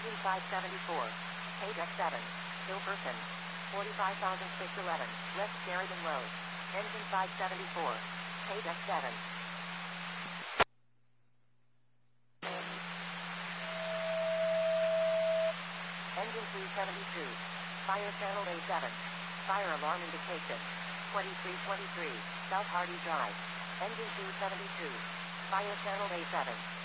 Engine 574. Page X7. Hilperson. 45,611. West Sheridan Road. Engine 574. Page X7. Engine 372. Fire channel A7. Fire alarm indication. 2323. South Hardy Drive. Engine 272. Fire channel A7.